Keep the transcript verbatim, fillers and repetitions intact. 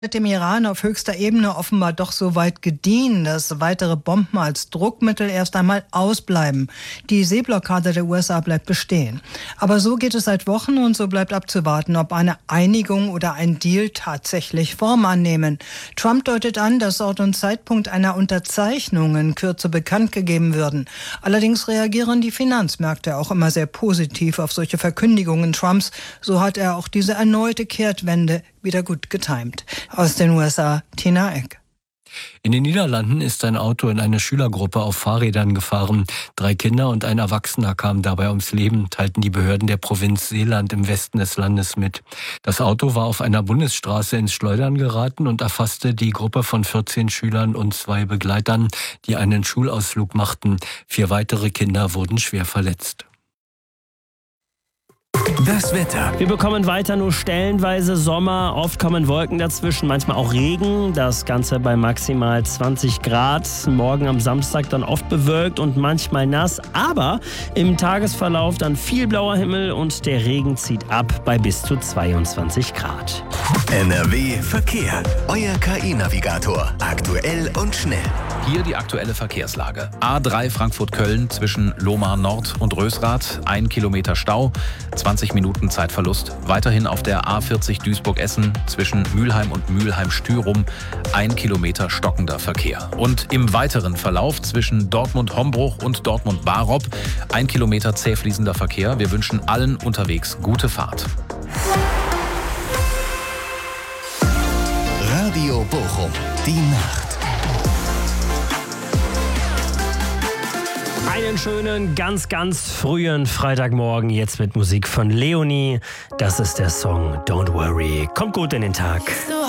Mit dem Iran auf höchster Ebene offenbar doch so weit gediehen, dass weitere Bomben als Druckmittel erst einmal ausbleiben. Die Seeblockade der U S A bleibt bestehen. Aber so geht es seit Wochen und so bleibt abzuwarten, ob eine Einigung oder ein Deal tatsächlich Form annehmen. Trump deutet an, dass Ort und Zeitpunkt einer Unterzeichnung in Kürze bekannt gegeben würden. Allerdings reagieren die Finanzmärkte auch immer sehr positiv auf solche Verkündigungen Trumps. So hat er auch diese erneute Kehrtwende wieder gut getimt. Aus den U S A, Tina Eck. In den Niederlanden ist ein Auto in eine Schülergruppe auf Fahrrädern gefahren. Drei Kinder und ein Erwachsener kamen dabei ums Leben, teilten die Behörden der Provinz Zeeland im Westen des Landes mit. Das Auto war auf einer Bundesstraße ins Schleudern geraten und erfasste die Gruppe von vierzehn Schülern und zwei Begleitern, die einen Schulausflug machten. Vier weitere Kinder wurden schwer verletzt. Das Wetter. Wir bekommen weiter nur stellenweise Sommer, oft kommen Wolken dazwischen, manchmal auch Regen. Das Ganze bei maximal zwanzig Grad. Morgen am Samstag dann oft bewölkt und manchmal nass. Aber im Tagesverlauf dann viel blauer Himmel und der Regen zieht ab bei bis zu zweiundzwanzig Grad. N R W Verkehr. Euer K I-Navigator. Aktuell und schnell. Hier die aktuelle Verkehrslage. A drei Frankfurt-Köln zwischen Lohmar Nord und Rösrath. Ein Kilometer Stau, zwanzig Minuten Zeitverlust. Weiterhin auf der A vierzig Duisburg-Essen zwischen Mülheim und Mülheim-Stürum. Ein Kilometer stockender Verkehr. Und im weiteren Verlauf zwischen Dortmund-Hombruch und Dortmund-Barop. Ein Kilometer zähfließender Verkehr. Wir wünschen allen unterwegs gute Fahrt. Radio Bochum. Die Nacht. Einen schönen, ganz, ganz frühen Freitagmorgen, jetzt mit Musik von Leonie. Das ist der Song Don't Worry. Kommt gut in den Tag.